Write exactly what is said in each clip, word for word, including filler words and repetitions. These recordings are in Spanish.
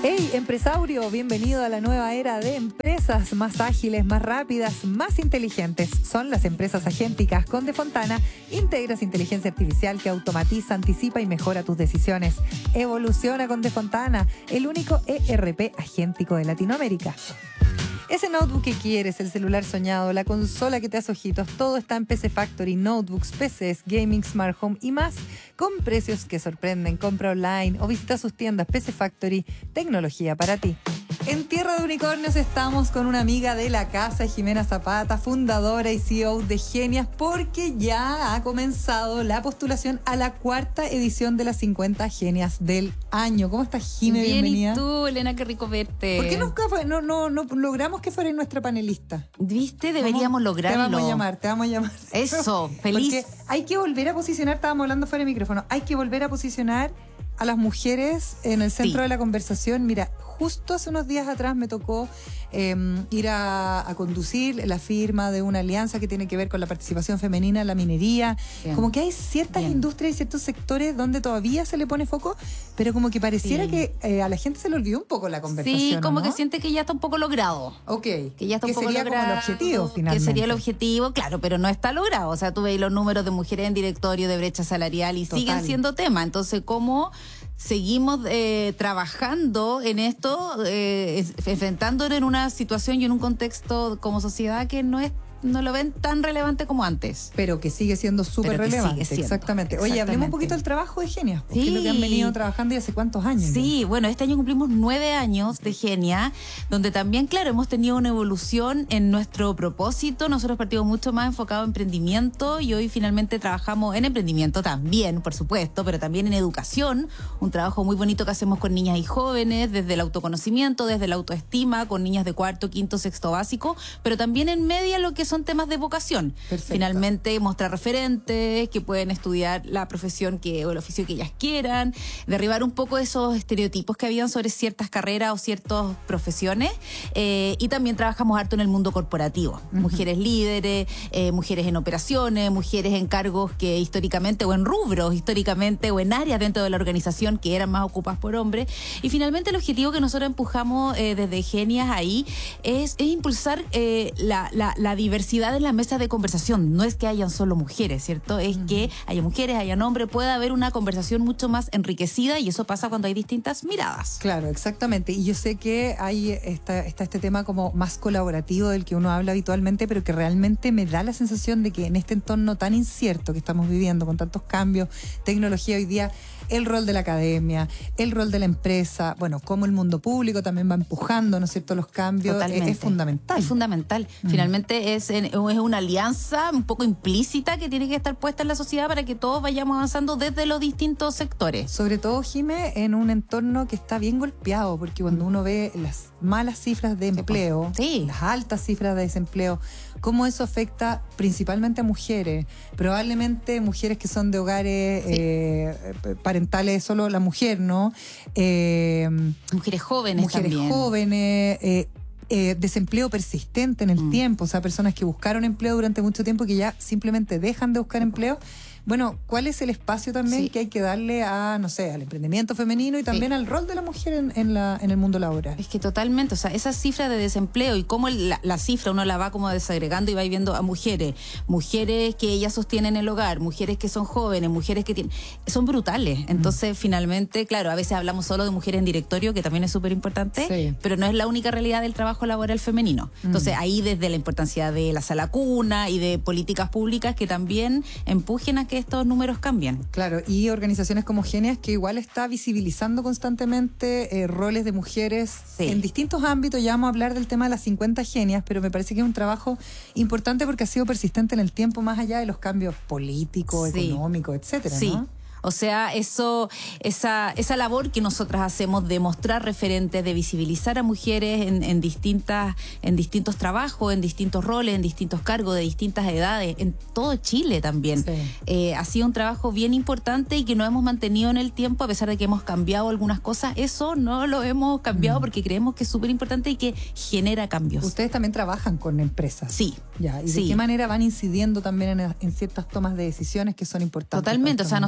Hey, empresario, bienvenido a la nueva era de empresas más ágiles, más rápidas, más inteligentes. Son las empresas agénticas. Con Defontana integras inteligencia artificial que automatiza, anticipa y mejora tus decisiones. Evoluciona con Defontana, el único E R P agéntico de Latinoamérica. Ese notebook que quieres, el celular soñado, la consola que te hace ojitos, todo está en P C Factory, notebooks, P Cs, gaming, smart home y más, con precios que sorprenden. Compra online o visita sus tiendas. P C Factory, tecnología para ti. En Tierra de Unicornios estamos con una amiga de la casa, Jimena Zapata, fundadora y C E O de Genias, porque ya ha comenzado la postulación a la cuarta edición de las cincuenta Genias del año. ¿Cómo estás, Jimena? Bien, bienvenida. ¿Y tú, Elena? Qué rico verte. ¿Por qué nunca fue, no, no, no logramos que fuera nuestra panelista? ¿Viste? Deberíamos ¿Cómo? lograrlo. Te vamos a llamar, te vamos a llamar. Eso, feliz. Porque hay que volver a posicionar, estábamos hablando fuera de micrófono, hay que volver a posicionar a las mujeres en el centro Sí. de la conversación. Mira, justo hace unos días atrás me tocó eh, ir a, a conducir la firma de una alianza que tiene que ver con la participación femenina en la minería. Bien. Como que hay ciertas Bien. industrias y ciertos sectores donde todavía se le pone foco, pero como que pareciera Sí. que eh, a la gente se le olvidó un poco la conversación. Sí, como ¿no? que siente que ya está un poco logrado. Ok, Que ya está un que poco sería logrado. como el objetivo finalmente. Que sería el objetivo, claro, pero no está logrado. O sea, tú veis los números de mujeres en directorio, de brecha salarial y Total. siguen siendo tema. Entonces, ¿cómo seguimos eh, trabajando en esto, eh, enfrentándolo en una situación y en un contexto como sociedad que no es no lo ven tan relevante como antes? Pero que sigue siendo súper Pero que relevante. sigue siendo, Exactamente. Oye, hablemos un exactamente. poquito del trabajo de Genias, porque Sí. es lo que han venido trabajando y hace cuántos años. Sí, bueno, este año cumplimos nueve años de Genia, donde también, claro, hemos tenido una evolución en nuestro propósito. Nosotros partimos mucho más enfocado en emprendimiento y hoy finalmente trabajamos en emprendimiento también, por supuesto, pero también en educación, un trabajo muy bonito que hacemos con niñas y jóvenes, desde el autoconocimiento, desde la autoestima, con niñas de cuarto, quinto, sexto básico, pero también en media lo que son temas de vocación. Perfecto. Finalmente, mostrar referentes que pueden estudiar la profesión que, o el oficio que ellas quieran, derribar un poco esos estereotipos que habían sobre ciertas carreras o ciertas profesiones, eh, y también trabajamos harto en el mundo corporativo. Uh-huh. Mujeres líderes, eh, mujeres en operaciones, mujeres en cargos que históricamente, o en rubros históricamente, o en áreas dentro de la organización que eran más ocupadas por hombres. Y finalmente el objetivo que nosotros empujamos eh, desde Genias ahí es, es impulsar eh, la, la, la diversidad en la mesa de conversación. No es que hayan solo mujeres, ¿cierto? Es uh-huh. que haya mujeres, haya hombres, pueda haber una conversación mucho más enriquecida, y eso pasa cuando hay distintas miradas. Claro, exactamente. Y yo sé que hay esta, está este tema como más colaborativo del que uno habla habitualmente, pero que realmente me da la sensación de que en este entorno tan incierto que estamos viviendo, con tantos cambios, tecnología hoy día, el rol de la academia, el rol de la empresa, bueno, cómo el mundo público también va empujando, ¿no es cierto?, los cambios. Totalmente. Es, es fundamental. Es fundamental. Mm. Finalmente es, es una alianza un poco implícita que tiene que estar puesta en la sociedad para que todos vayamos avanzando desde los distintos sectores. Sobre todo, Jimé, en un entorno que está bien golpeado, porque cuando uno ve las malas cifras de empleo, sí. las altas cifras de desempleo, cómo eso afecta principalmente a mujeres, probablemente mujeres que son de hogares sí. eh, parentales, solo la mujer, ¿no? Eh, mujeres jóvenes mujeres también. jóvenes, eh, Eh, desempleo persistente en el mm. tiempo, o sea, personas que buscaron empleo durante mucho tiempo que ya simplemente dejan de buscar empleo. Bueno, ¿cuál es el espacio también sí. que hay que darle a, no sé, al emprendimiento femenino y también sí. al rol de la mujer en, en, la, en el mundo laboral? Es que totalmente, o sea, esa cifra de desempleo y cómo el, la, la cifra uno la va como desagregando y va viendo a mujeres, mujeres que ellas sostienen el hogar, mujeres que son jóvenes, mujeres que tienen, son brutales. Entonces, mm. finalmente, claro, a veces hablamos solo de mujeres en directorio, que también es súper importante, sí. pero no es la única realidad del trabajo laboral femenino. Mm. Entonces, ahí desde la importancia de la sala cuna y de políticas públicas que también empujen a que estos números cambian. Claro, y organizaciones como Genias, que igual está visibilizando constantemente eh, roles de mujeres sí. en distintos ámbitos. Ya vamos a hablar del tema de las cincuenta Genias, pero me parece que es un trabajo importante porque ha sido persistente en el tiempo, más allá de los cambios políticos, sí. económicos, etcétera, sí. ¿no? O sea, eso, esa, esa labor que nosotras hacemos de mostrar referentes, de visibilizar a mujeres en, en distintas, en distintos trabajos, en distintos roles, en distintos cargos, de distintas edades, en todo Chile también. Sí. Eh, ha sido un trabajo bien importante y que no hemos mantenido en el tiempo, a pesar de que hemos cambiado algunas cosas. Eso no lo hemos cambiado mm. porque creemos que es súper importante y que genera cambios. Ustedes también trabajan con empresas. Sí. Ya, ¿y sí. de qué manera van incidiendo también en, en ciertas tomas de decisiones que son importantes? Totalmente. O sea, nosotros trabajamos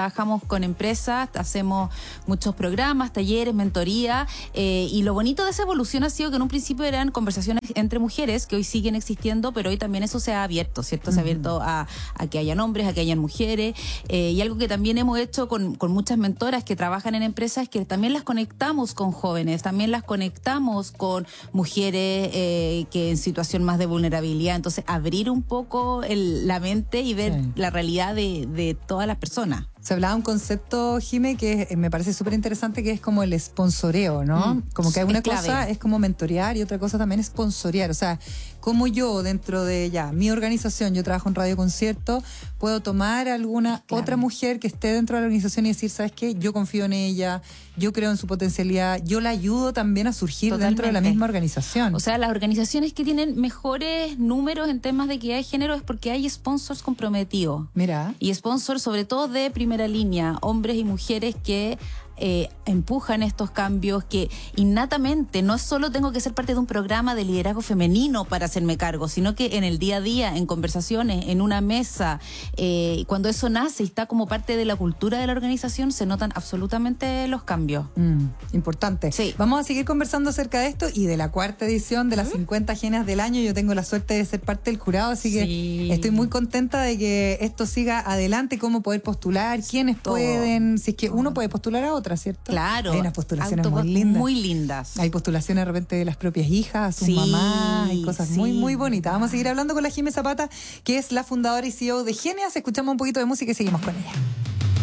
trabajamos con empresas, hacemos muchos programas, talleres, mentoría, eh, y lo bonito de esa evolución ha sido que en un principio eran conversaciones entre mujeres, que hoy siguen existiendo, pero hoy también eso se ha abierto, ¿cierto? Uh-huh. Se ha abierto a, a que hayan hombres, a que hayan mujeres, eh, y algo que también hemos hecho con, con muchas mentoras que trabajan en empresas es que también las conectamos con jóvenes, también las conectamos con mujeres eh, que en situación más de vulnerabilidad, entonces abrir un poco el, la mente y ver sí. la realidad de, de todas las personas. Se hablaba de un concepto, Jime, que me parece súper interesante, que es como el sponsoreo, ¿no? Mm, como que una cosa clave. Es como mentorear y otra cosa también es sponsorear. O sea, como yo dentro de ya mi organización, yo trabajo en Radio Concierto, puedo tomar alguna claro. otra mujer que esté dentro de la organización y decir, ¿sabes qué? Yo confío en ella, yo creo en su potencialidad, yo la ayudo también a surgir Totalmente. Dentro de la misma organización. O sea, las organizaciones que tienen mejores números en temas de equidad de género es porque hay sponsors comprometidos. Mira. Y sponsors sobre todo de primera línea, hombres y mujeres que eh, empujan estos cambios, que innatamente no solo tengo que ser parte de un programa de liderazgo femenino para hacerme cargo, sino que en el día a día, en conversaciones, en una mesa, eh, cuando eso nace y está como parte de la cultura de la organización, se notan absolutamente los cambios. Mm, importante. Sí. Vamos a seguir conversando acerca de esto y de la cuarta edición de las ¿Mm? cincuenta Genias del Año. Yo tengo la suerte de ser parte del jurado, así que sí. estoy muy contenta de que esto siga adelante, cómo poder postular, quiénes Todo. pueden, si es que uno puede postular a otra, ¿cierto? Claro. Hay unas postulaciones Auto, muy lindas. Muy lindas. Hay postulaciones de repente de las propias hijas, sus sí, mamás, hay cosas sí. muy, muy bonitas. Vamos a seguir hablando con la Jimé Zapata, que es la fundadora y C E O de Genias. Escuchamos un poquito de música y seguimos con ella.